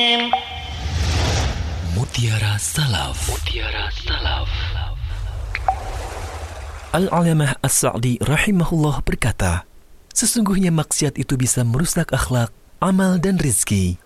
Mutiara Salaf. Al-Alamah As-Sa'di rahimahullah berkata, sesungguhnya maksiat itu bisa merusak akhlak, amal dan rizki.